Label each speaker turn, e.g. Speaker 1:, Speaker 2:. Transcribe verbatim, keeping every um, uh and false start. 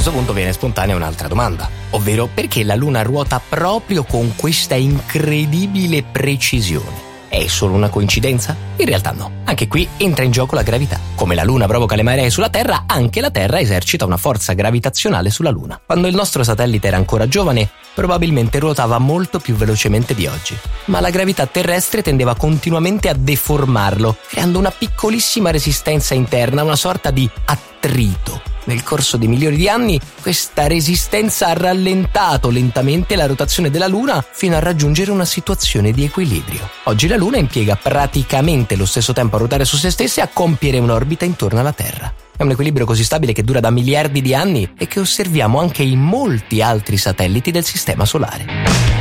Speaker 1: questo punto viene spontanea un'altra domanda, ovvero perché la Luna ruota proprio con questa incredibile precisione? È solo una coincidenza? In realtà no. Anche qui entra in gioco la gravità. Come la Luna provoca le maree sulla Terra, anche la Terra esercita una forza gravitazionale sulla Luna. Quando il nostro satellite era ancora giovane, probabilmente ruotava molto più velocemente di oggi. Ma la gravità terrestre tendeva continuamente a deformarlo, creando una piccolissima resistenza interna, una sorta di attrito. Nel corso di milioni di anni, questa resistenza ha rallentato lentamente la rotazione della Luna fino a raggiungere una situazione di equilibrio. Oggi la Luna impiega praticamente lo stesso tempo a ruotare su se stessa e a compiere un'orbita intorno alla Terra. È un equilibrio così stabile che dura da miliardi di anni e che osserviamo anche in molti altri satelliti del Sistema Solare.